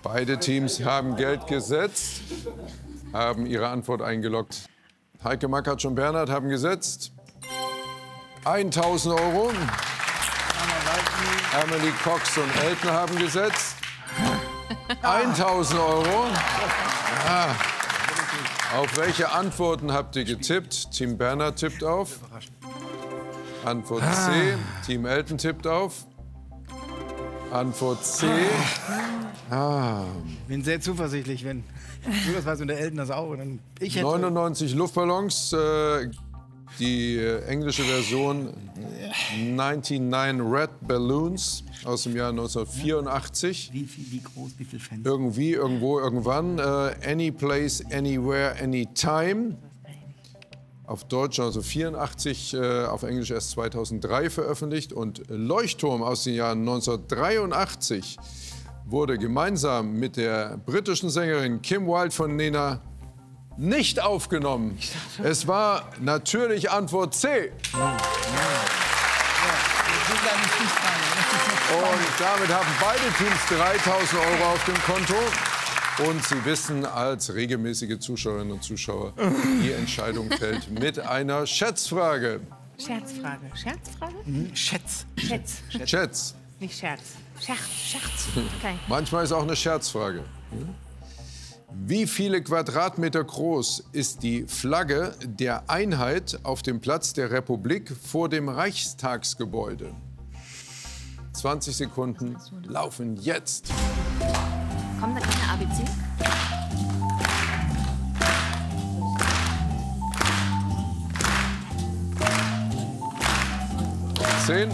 Beide Teams haben Geld gesetzt, haben ihre Antwort eingeloggt. Heike Makatsch und Bernhard haben gesetzt 1.000 €. Emily Cox und Elton haben gesetzt 1.000 €. Ja. Auf welche Antworten habt ihr getippt? Team Bernhard tippt auf. Antwort C. Team Elton tippt auf. Antwort C. Bin sehr zuversichtlich, wenn du das weißt und der Elton das auch. Dann ich hätte 99 Luftballons. Die englische Version 99 Red Balloons aus dem Jahr 1984. wie groß, wie viel Fans? Irgendwie, irgendwo, irgendwann. Any Place, Anywhere, Anytime. Auf Deutsch 1984, auf Englisch erst 2003 veröffentlicht. Und Leuchtturm aus den Jahren 1983 wurde gemeinsam mit der britischen Sängerin Kim Wilde von Nena nicht aufgenommen. Es war natürlich Antwort C. Und damit haben beide Teams 3.000 € auf dem Konto. Und Sie wissen als regelmäßige Zuschauerinnen und Zuschauer, die Entscheidung fällt mit einer Schätzfrage. Scherzfrage. Scherzfrage? Schätz. Schätz. Nicht Scherz. Scherz. Okay. Manchmal ist auch eine Scherzfrage. Wie viele Quadratmeter groß ist die Flagge der Einheit auf dem Platz der Republik vor dem Reichstagsgebäude? 20 Sekunden laufen jetzt. Kommt da keine ABC? Zehn.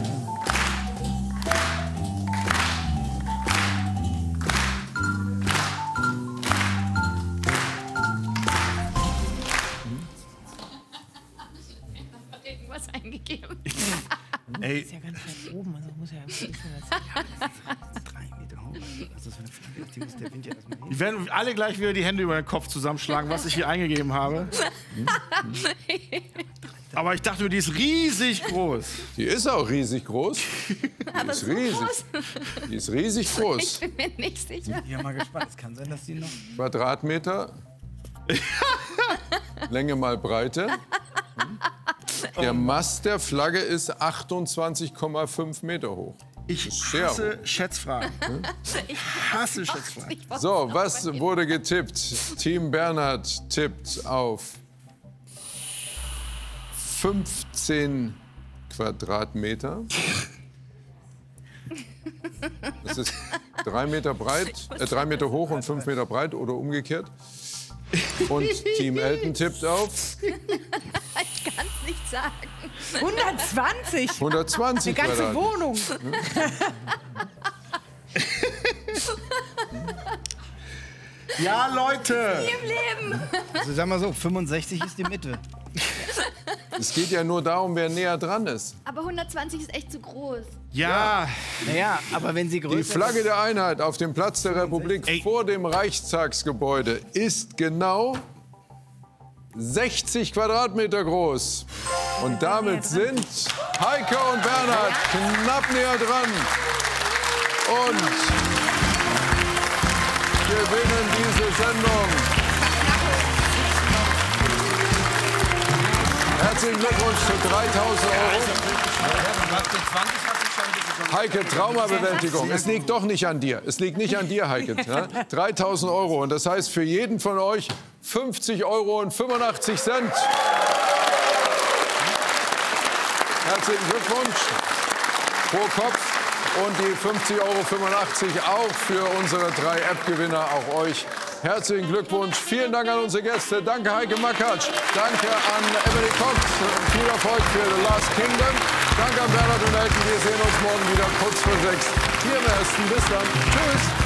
Irgendwas eingegeben. Ey. Ist ja ganz weit oben, also muss ja ein bisschen 3 Meter hoch. Das ist eine Flagge. Die muss der Wind ja erstmal hin. Die werden alle gleich wieder die Hände über den Kopf zusammenschlagen, was ich hier eingegeben habe. Aber ich dachte mir, die ist riesig groß. Die ist auch riesig groß. Aber ist so riesig. groß. Die ist riesig groß. Ich bin mir nicht sicher. Ich bin mal gespannt. Es kann sein, dass die noch... Quadratmeter. Länge mal Breite. Der Mast der Flagge ist 28,5 Meter hoch. Ich sehr hasse Schätzfragen. Ich Hasse Schätzfragen. Ich weiß So, es was aber wurde getippt? Team Bernhard tippt auf 15 Quadratmeter. Das ist 3 Meter breit, 3 Meter hoch und 5 Meter breit oder umgekehrt. Und Team Elton tippt auf Ich kann es nicht sagen. 120. 120 Eine ganze Quadratmeter. Wohnung. Ja, Leute! Im Leben. Also sag mal so, 65 ist die Mitte. Es geht ja nur darum, wer näher dran ist. Aber 120 ist echt zu groß. Ja, Naja, aber wenn sie größer Die Flagge der Einheit auf dem Platz der Republik Ey. vor dem Reichstagsgebäude ist genau 60 Quadratmeter groß. Und damit sind Heike und Bernhard knapp näher dran. Und gewinnen diese Sendung. Herzlichen Glückwunsch für 3.000 €. Heike, Traumabewältigung. Es liegt doch nicht an dir. Es liegt nicht an dir, Heike. Ja? 3.000 €. Und das heißt für jeden von euch 50,85 €. Herzlichen Glückwunsch pro Kopf. Und die 50,85 € auch für unsere 3 App-Gewinner, auch euch. Herzlichen Glückwunsch. Vielen Dank an unsere Gäste. Danke, Heike Makatsch. Danke an Emily Cox. Viel Erfolg für The Last Kingdom. Danke an Bernhard und Elton. Wir sehen uns morgen wieder kurz vor 6 hier im Westen. Bis dann. Tschüss.